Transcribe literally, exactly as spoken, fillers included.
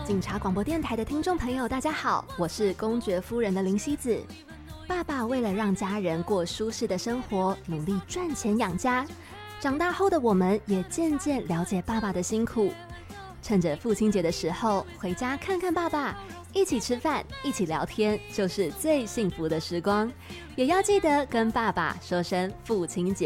警察广播电台的听众朋友大家好，我是公爵夫人的林希子。爸爸为了让家人过舒适的生活，努力赚钱养家。长大后的我们也渐渐了解爸爸的辛苦，趁着父亲节的时候回家看看爸爸，一起吃饭，一起聊天，就是最幸福的时光。也要记得跟爸爸说声父亲节